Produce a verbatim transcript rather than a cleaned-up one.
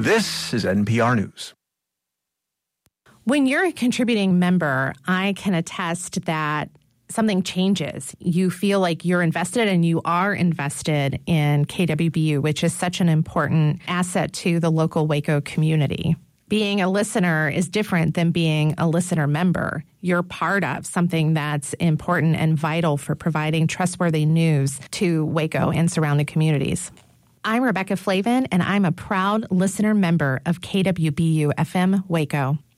This is N P R News. When you're a contributing member, I can attest that something changes. You feel like you're invested, and you are invested in K W B U, which is such an important asset to the local Waco community. Being a listener is different than being a listener member. You're part of something that's important and vital for providing trustworthy news to Waco and surrounding communities. I'm Rebecca Flavin, and I'm a proud listener member of K W B U F M Waco.